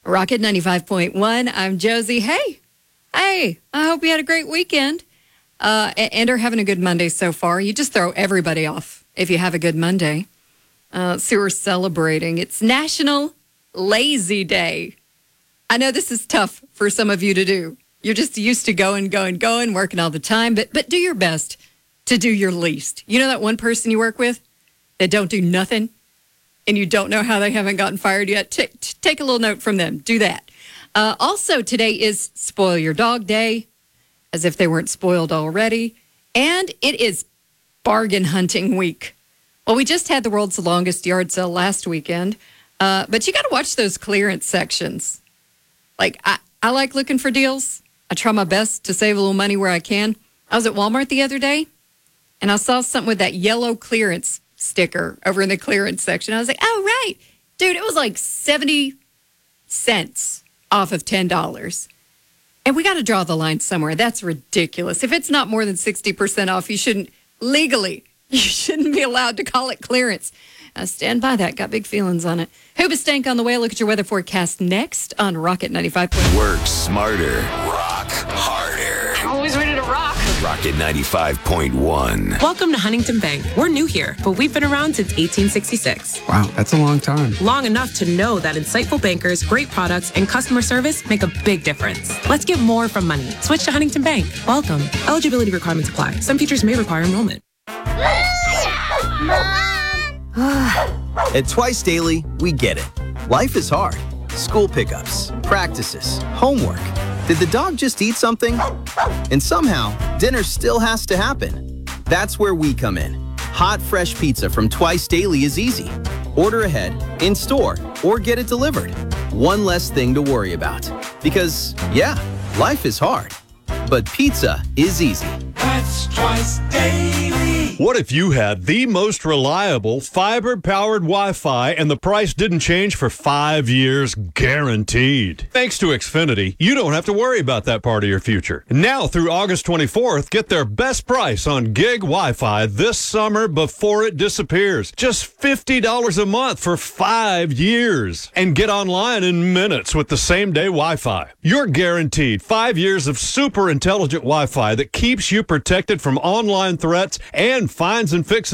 Rocket 95.1. I'm Josie. Hey, I hope you had a great weekend and are having a good Monday so far. You just throw everybody off if you have a good Monday. So we're celebrating. It's National Lazy Day. I know this is tough for some of you to do. You're just used to going, working all the time. But do your best to do your least. You know that one person you work with that don't do nothing? And you don't know how they haven't gotten fired yet, take a little note from them. Do that. Also, today is Spoil Your Dog Day, as if they weren't spoiled already. And it is Bargain Hunting Week. Well, we just had the world's longest yard sale last weekend, but you got to watch those clearance sections. Like, I like looking for deals. I try my best to save a little money where I can. I was at Walmart the other day, and I saw something with that yellow clearance sticker over in the clearance section. I was like, oh, right. Dude, it was like 70 cents off of $10. And we got to draw the line somewhere. That's ridiculous. If it's not more than 60% off, you shouldn't be allowed to call it clearance. Stand by that. Got big feelings on it. Hoobastank on the way. Look at your weather forecast next on Rocket 95. Work smarter. Rock harder. Always ready to rock. Rocket 95.1. Welcome to Huntington Bank. We're new here, but we've been around since 1866. Wow, that's a long time. Long enough to know that insightful bankers, great products, and customer service make a big difference. Let's get more from money. Switch to Huntington Bank. Welcome. Eligibility requirements apply. Some features may require enrollment. At Twice Daily, we get it. Life is hard. School pickups, practices, homework. Did the dog just eat something? And somehow, dinner still has to happen. That's where we come in. Hot, fresh pizza from Twice Daily is easy. Order ahead, in store, or get it delivered. One less thing to worry about. Because, yeah, life is hard. But pizza is easy. That's Twice Daily. What if you had the most reliable fiber-powered Wi-Fi and the price didn't change for 5 years guaranteed? Thanks to Xfinity, you don't have to worry about that part of your future. Now through August 24th, get their best price on gig Wi-Fi this summer before it disappears. Just $50 a month for 5 years. And get online in minutes with the same-day Wi-Fi. You're guaranteed 5 years of super intelligent Wi-Fi that keeps you protected from online threats and finds and fixes